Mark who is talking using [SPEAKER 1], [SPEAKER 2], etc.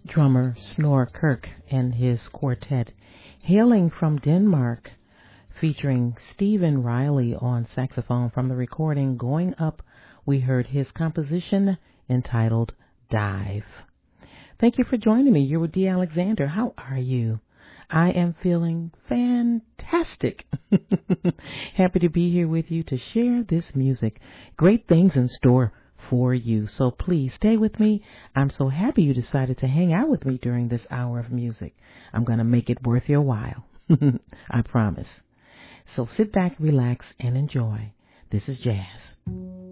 [SPEAKER 1] drummer Snorre Kirk and his quartet, hailing from Denmark, featuring Stephen Riley on saxophone. From the recording Going Up, we heard his composition entitled Dive. Thank you for joining me. You're with Dee Alexander. How are you? I am feeling fantastic. Happy to be here with you to share this music. Great things in store for you. So please stay with me. I'm so happy you decided to hang out with me during this hour of music. I'm going to make it worth your while. I promise. So sit back, relax, and enjoy. This is jazz.